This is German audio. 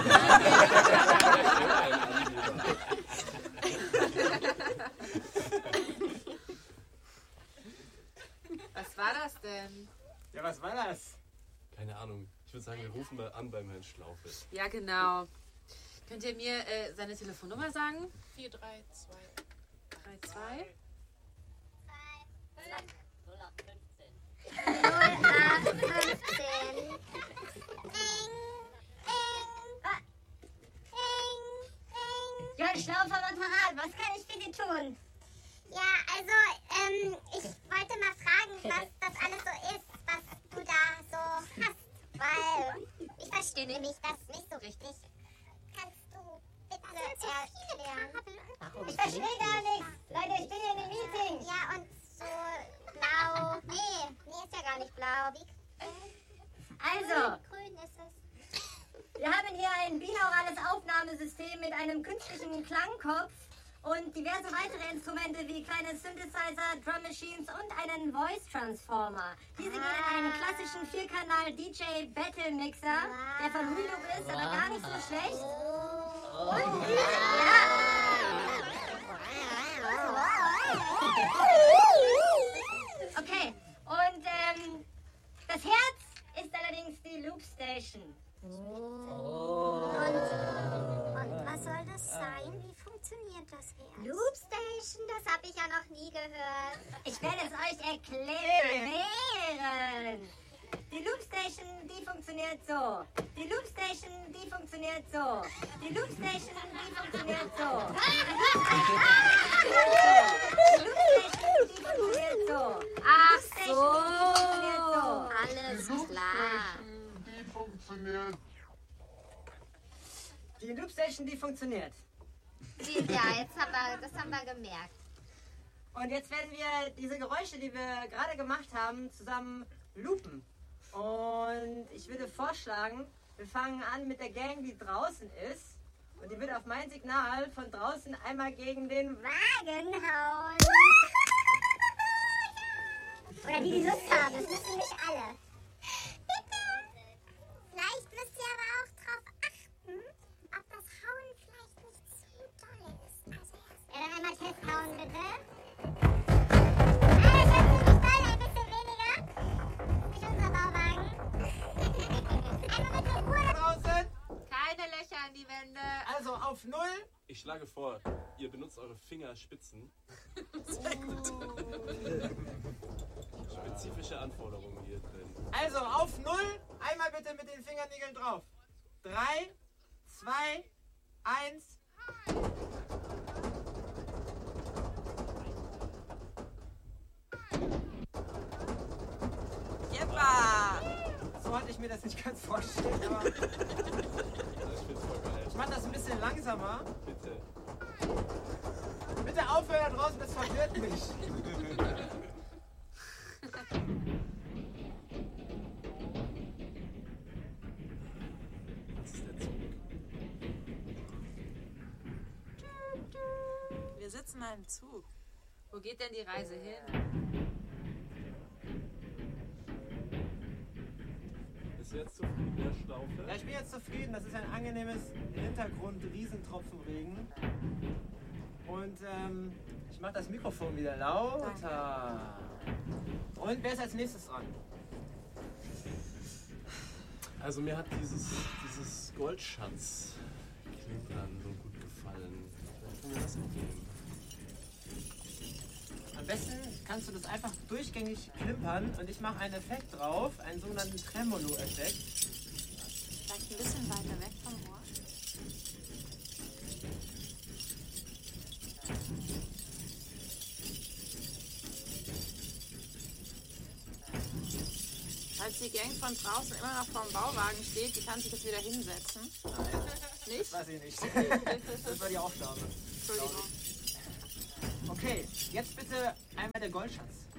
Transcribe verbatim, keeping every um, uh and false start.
Was war das denn? Ja, was war das? Keine Ahnung. Ich würde sagen, wir rufen mal an beim Herrn Schlaufe. Ja, genau. Könnt ihr mir äh, seine Telefonnummer sagen? vier drei zwei drei zwei null acht fünfzehn. Jörn Schlaufer am Apparat, was kann ich für Sie tun? Ja, also, ähm, ich wollte mal fragen, was das alles so ist, was du da so hast. Weil ich verstehe nämlich das nicht so richtig. Kannst du bitte erklären? Ich verstehe gar nichts. Leute, ich bin hier in einem Meeting. Ja, und so blau. Nee, nee, ist ja gar nicht blau. Wie, Also, grün ist es. wir haben hier ein binaurales Aufnahmesystem mit einem künstlichen Klangkopf und diverse weitere Instrumente wie kleine Synthesizer, Drum Machines und einen Voice Transformer. Diese gehen in einen klassischen Vierkanal D J Battle Mixer, der von Reloop ist, aber gar nicht so schlecht. Und ja. Okay, und ähm, das Herz ist allerdings die Loop Station. Und, und was soll das sein? Wie funktioniert das Herz? Loop Station, das habe ich ja noch nie gehört. Ich werde es euch erklären. Die Loop Station, die funktioniert so. Die Loop Station, die funktioniert so. Die Loop Station, die funktioniert so. Die Loop Station, die funktioniert so. Ach Die so. funktioniert so. Alles klar. Die funktioniert. Die Loop Station, die funktioniert. Ja, jetzt haben wir, das haben wir gemerkt. Und jetzt werden wir diese Geräusche, die wir gerade gemacht haben, zusammen loopen. Und ich würde vorschlagen, wir fangen an mit der Gang, die draußen ist. Und die wird auf mein Signal von draußen einmal gegen den Wagen hauen. Oder die, die Lust haben, das müssen nicht alle. Bitte. Vielleicht müsst ihr aber auch drauf achten, ob das Hauen vielleicht nicht zu doll ist. Also erst. Ja, dann einmal testhauen, bitte. Ah, das hört sich nicht doll, ein bisschen weniger. Nicht unser Bauwagen. Einmal bitte Ruhe. Draußen. Keine Löcher in die Wände. Also auf Null. Ich schlage vor, ihr benutzt eure Fingerspitzen. Spezifische Anforderungen hier drin. Also auf Null. Einmal bitte mit den Fingernägeln drauf. Drei, zwei, eins. Jeppa! So hatte ich mir das nicht ganz vorstellen, aber Ich find's voll geil. ich mach das ein bisschen langsamer. Bitte. Bitte aufhören da draußen, das verwirrt mich. Das ist der Zug. Wir sitzen mal im Zug. Wo geht denn die Reise hin? Bist du jetzt zufrieden, Herr Schlaufe? Ja, ich bin jetzt zufrieden. Das ist ein angenehmes Hintergrund, Riesentropfenregen. Und ähm, ich mache das Mikrofon wieder lauter. Und wer ist als nächstes dran? Also mir hat dieses, dieses Goldschatz-Klimpern so gut gefallen. Vielleicht können wir das auch nehmen. Am besten kannst du das einfach durchgängig klimpern und ich mache einen Effekt drauf, einen sogenannten Tremolo-Effekt. Vielleicht ein bisschen weiter weg vom Ohr. Falls die Gang von draußen immer noch vorm Bauwagen steht, die kann sich jetzt wieder hinsetzen. Das Nicht? weiß ich nicht. Das war die Aufgabe. Entschuldigung. Okay, jetzt bitte einmal der Goldschatz.